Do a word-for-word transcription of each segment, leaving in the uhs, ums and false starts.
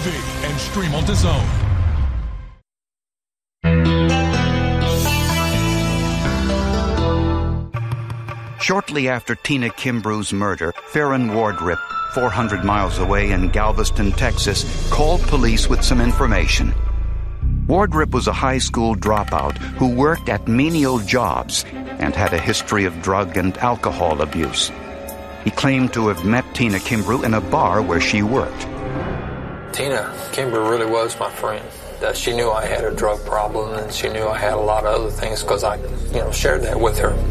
V and stream on DAZN. Shortly after Tina Kimbrough's murder, Farron Wardrip, four hundred miles away in Galveston, Texas, called police with some information. Wardrip was a high school dropout who worked at menial jobs and had a history of drug and alcohol abuse. He claimed to have met Tina Kimbrough in a bar where she worked. Tina Kimbrough really was my friend. Uh, she knew I had a drug problem, and she knew I had a lot of other things because I, you know, shared that with her.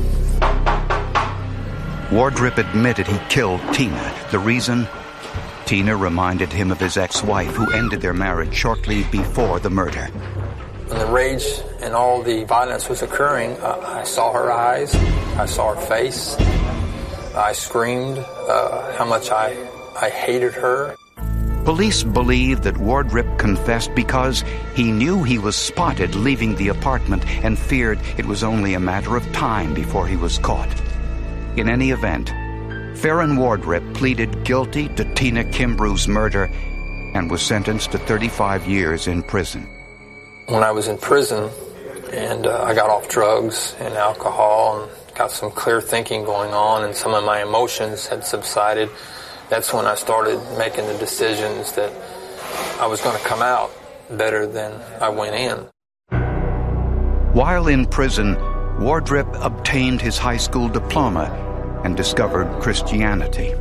Wardrip admitted he killed Tina. The reason? Tina reminded him of his ex-wife who ended their marriage shortly before the murder. When the rage and all the violence was occurring, uh, I saw her eyes, I saw her face, I screamed uh, how much I, I hated her. Police believe that Wardrip confessed because he knew he was spotted leaving the apartment and feared it was only a matter of time before he was caught. In any event, Farron Wardrip pleaded guilty to Tina Kimbrough's murder and was sentenced to thirty-five years in prison. When I was in prison and uh, I got off drugs and alcohol and got some clear thinking going on and some of my emotions had subsided, that's when I started making the decisions that I was going to come out better than I went in. While in prison, Wardrip obtained his high school diploma and discovered Christianity.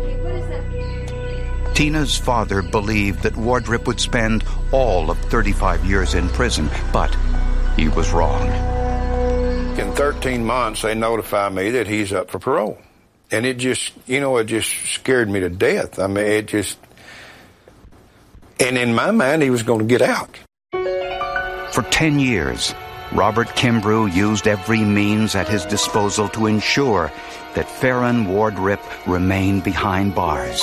Tina's father believed that Wardrip would spend all of thirty-five years in prison, but he was wrong. In thirteen months, they notify me that he's up for parole. And it just, you know, it just scared me to death. I mean, it just... And in my mind, he was going to get out. For ten years, Robert Kimbrough used every means at his disposal to ensure that Farron Wardrip remained behind bars.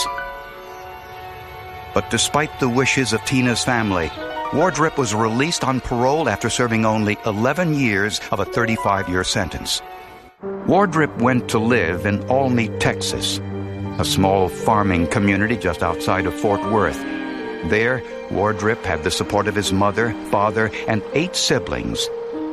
But despite the wishes of Tina's family, Wardrip was released on parole after serving only eleven years of a thirty-five-year sentence. Wardrip went to live in Olney, Texas, a small farming community just outside of Fort Worth. There, Wardrip had the support of his mother, father, and eight siblings.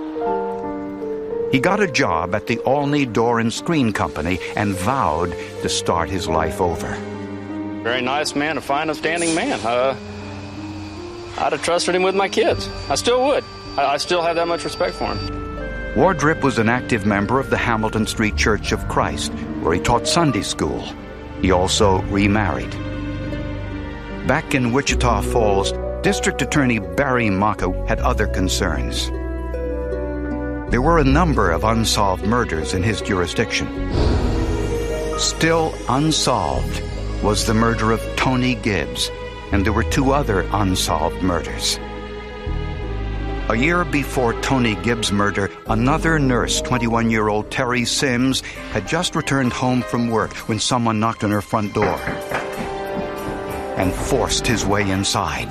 He got a job at the Olney Door and Screen Company and vowed to start his life over. Very nice man, a fine, upstanding man. Uh, I'd have trusted him with my kids. I still would. I, I still have that much respect for him. Wardrip was an active member of the Hamilton Street Church of Christ, where he taught Sunday school. He also remarried. Back in Wichita Falls, District Attorney Barry Maka had other concerns. There were a number of unsolved murders in his jurisdiction. Still unsolved was the murder of Tony Gibbs, and there were two other unsolved murders. A year before Tony Gibbs' murder, another nurse, twenty-one-year-old Terry Sims, had just returned home from work when someone knocked on her front door and forced his way inside.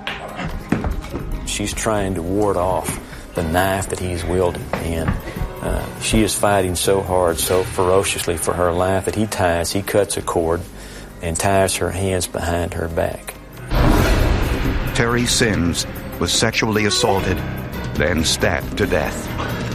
She's trying to ward off the knife that he's wielding, and uh, she is fighting so hard, so ferociously for her life that he ties, he cuts a cord and ties her hands behind her back. Terry Sims was sexually assaulted, then stabbed to death.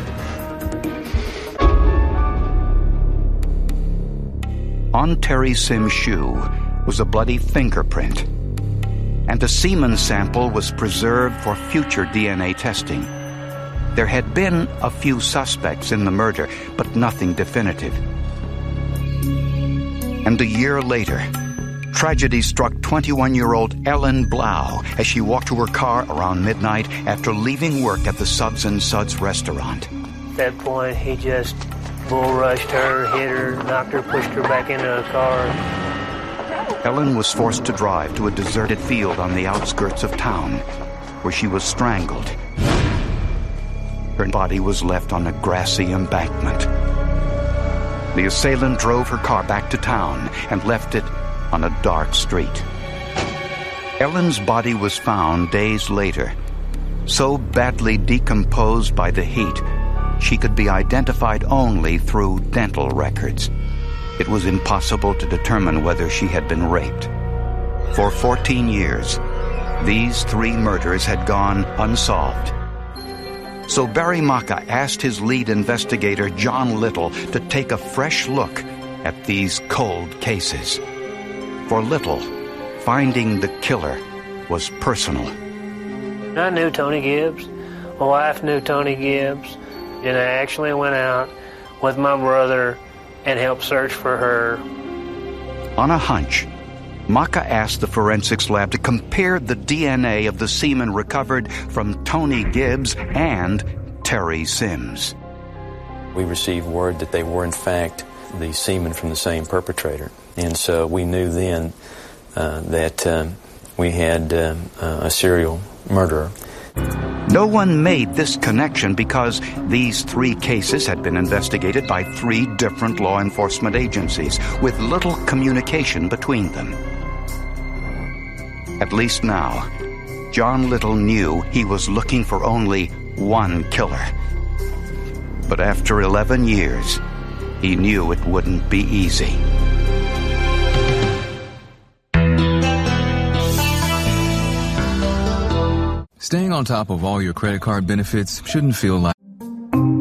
On Terry Sims' shoe was a bloody fingerprint, and a semen sample was preserved for future D N A testing. There had been a few suspects in the murder, but nothing definitive. And a year later, tragedy struck twenty-one-year-old Ellen Blau as she walked to her car around midnight after leaving work at the Subs and Suds restaurant. At that point, he just bull rushed her, hit her, knocked her, pushed her back into the car. Ellen was forced to drive to a deserted field on the outskirts of town, where she was strangled. Her body was left on a grassy embankment. The assailant drove her car back to town and left it on a dark street. Ellen's body was found days later, so badly decomposed by the heat, she could be identified only through dental records. It was impossible to determine whether she had been raped. For fourteen years, these three murders had gone unsolved. So Barry Maka asked his lead investigator, John Little, to take a fresh look at these cold cases. For Little, finding the killer was personal. I knew Tony Gibbs. My wife knew Tony Gibbs. And I actually went out with my brother and helped search for her. On a hunch, Maka asked the forensics lab to compare the D N A of the semen recovered from Tony Gibbs and Terry Sims. We received word that they were, in fact, the semen from the same perpetrator. And so we knew then uh, that um, we had um, uh, a serial murderer. No one made this connection because these three cases had been investigated by three different law enforcement agencies with little communication between them. At least now, John Little knew he was looking for only one killer. But after eleven years, he knew it wouldn't be easy. Staying on top of all your credit card benefits shouldn't feel like